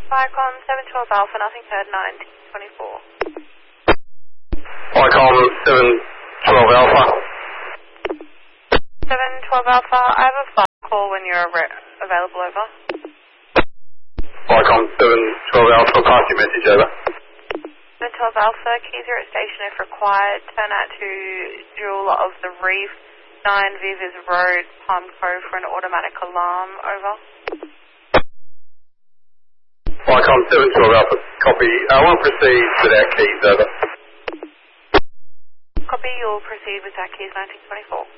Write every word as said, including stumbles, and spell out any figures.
Vicom seven twelve Alpha, nothing heard, nineteen twenty-four. Vicom seven twelve Alpha. seven twelve Alpha, I have a file call when you're available, over. Vicom seven twelve Alpha, pass your message, over. seven twelve Alpha, keys are at station if required, turn out to Jewel of the Reef, nine Vivas Road, Palm Cove for an automatic alarm, over. Vicom seven twelve Alpha, copy. I won't proceed without keys, over. Copy, you'll proceed with that keys, nineteen twenty-four.